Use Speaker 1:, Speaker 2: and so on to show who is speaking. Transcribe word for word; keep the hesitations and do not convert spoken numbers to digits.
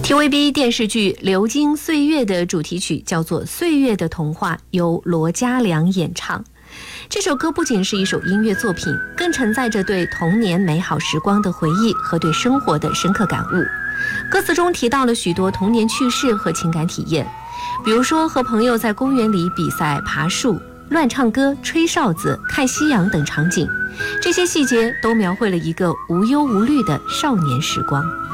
Speaker 1: T V B 电视剧《流金岁月》的主题曲叫做《岁月的童话》，由罗嘉良演唱。这首歌不仅是一首音乐作品，更承载着对童年美好时光的回忆和对生活的深刻感悟。歌词中提到了许多童年趣事和情感体验，比如说和朋友在公园里比赛爬树、乱唱歌、吹哨子、看夕阳等场景，这些细节都描绘了一个无忧无虑的少年时光。